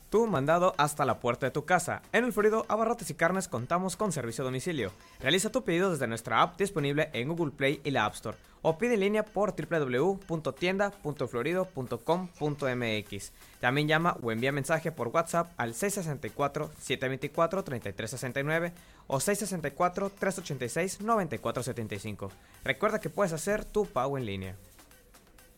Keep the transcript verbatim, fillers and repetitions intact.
Tu mandado hasta la puerta de tu casa. En El Florido Abarrotes y Carnes contamos con servicio a domicilio. Realiza tu pedido desde nuestra app disponible en Google Play y la App Store o pide en línea por doble u doble u doble u punto tienda punto florido punto com punto m x. También llama o envía mensaje por WhatsApp al seis seis cuatro, siete dos cuatro, tres tres seis nueve o seis seis cuatro, tres ocho seis, nueve cuatro siete cinco. Recuerda que puedes hacer tu pago en línea.